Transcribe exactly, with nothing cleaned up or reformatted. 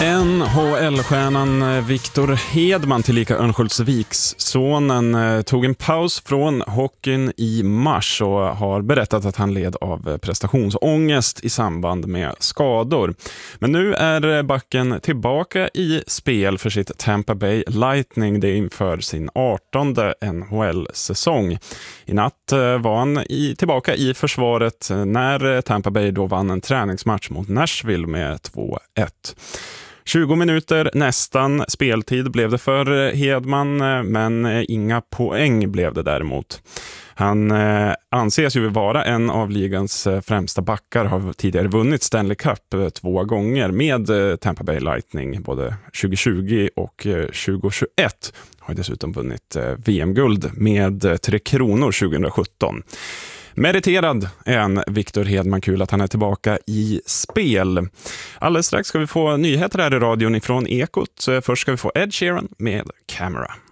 N H L-stjärnan Victor Hedman, tillika Örnsköldsviks sonen, tog en paus från hockeyn i mars och har berättat att han led av prestationsångest i samband med skador. Men nu är backen tillbaka i spel för sitt Tampa Bay Lightning, det inför sin artonde N H L-säsong. I natt var han i, tillbaka i försvaret när Tampa Bay då vann en träningsmatch mot Nashville med två ett. tjugo minuter nästan speltid blev det för Hedman, men inga poäng blev det däremot. Han eh, anses ju vara en av ligans främsta backar, har tidigare vunnit Stanley Cup två gånger med eh, Tampa Bay Lightning, både tjugo tjugo och eh, tjugo tjugoett. Har dessutom vunnit eh, V M-guld med eh, Tre Kronor tjugo sjutton. Meriterad är en Victor Hedman, kul att han är tillbaka i spel. Alldeles strax ska vi få nyheter här i radion ifrån Ekot. Först ska vi få Ed Sheeran med Camera.